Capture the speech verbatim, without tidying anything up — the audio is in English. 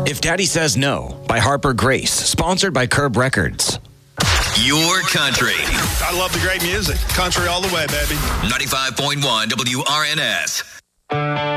If Daddy Says No by Harper Grace, sponsored by Curb Records. Your country. I love the great music. Country all the way, baby. ninety-five point one W R N S.